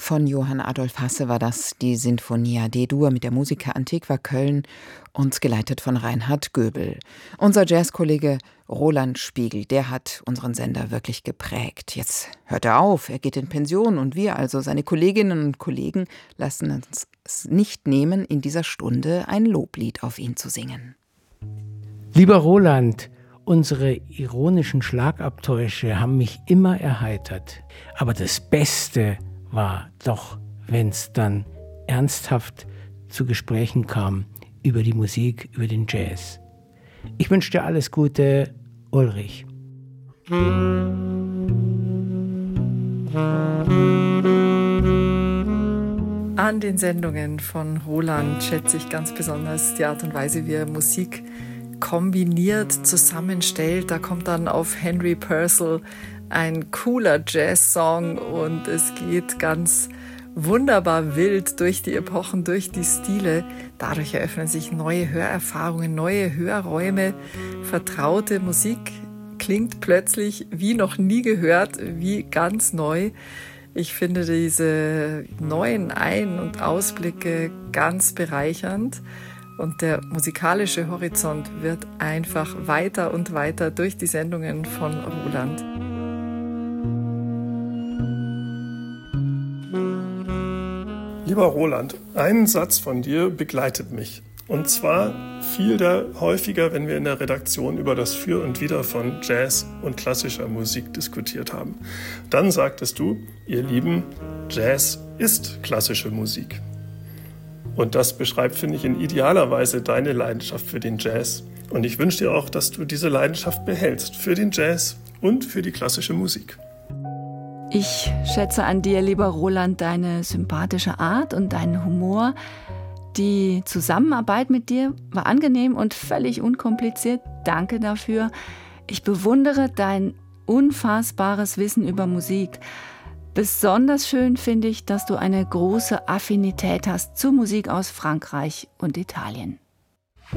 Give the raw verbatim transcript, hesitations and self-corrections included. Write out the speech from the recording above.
Von Johann Adolf Hasse war das, die Sinfonia D-Dur mit der Musica Antiqua Köln und geleitet von Reinhard Göbel. Unser Jazzkollege Roland Spiegel, der hat unseren Sender wirklich geprägt. Jetzt hört er auf, er geht in Pension und wir, also seine Kolleginnen und Kollegen, lassen uns es nicht nehmen, in dieser Stunde ein Loblied auf ihn zu singen. Lieber Roland, unsere ironischen Schlagabtäusche haben mich immer erheitert. Aber das Beste war doch, wenn es dann ernsthaft zu Gesprächen kam über die Musik, über den Jazz. Ich wünsche dir alles Gute, Ulrich. An den Sendungen von Roland schätze ich ganz besonders die Art und Weise, wie er Musik kombiniert, zusammenstellt. Da kommt dann auf Henry Purcell ein cooler Jazz-Song und es geht ganz wunderbar wild durch die Epochen, durch die Stile. Dadurch eröffnen sich neue Hörerfahrungen, neue Hörräume. Vertraute Musik klingt plötzlich wie noch nie gehört, wie ganz neu. Ich finde diese neuen Ein- und Ausblicke ganz bereichernd. Und der musikalische Horizont wird einfach weiter und weiter durch die Sendungen von Roland. Lieber Roland, ein Satz von dir begleitet mich. Und zwar fiel der häufiger, wenn wir in der Redaktion über das Für und Wider von Jazz und klassischer Musik diskutiert haben. Dann sagtest du, ihr Lieben, Jazz ist klassische Musik. Und das beschreibt, finde ich, in idealer Weise deine Leidenschaft für den Jazz. Und ich wünsche dir auch, dass du diese Leidenschaft behältst für den Jazz und für die klassische Musik. Ich schätze an dir, lieber Roland, deine sympathische Art und deinen Humor. Die Zusammenarbeit mit dir war angenehm und völlig unkompliziert. Danke dafür. Ich bewundere dein unfassbares Wissen über Musik. Besonders schön finde ich, dass du eine große Affinität hast zur Musik aus Frankreich und Italien.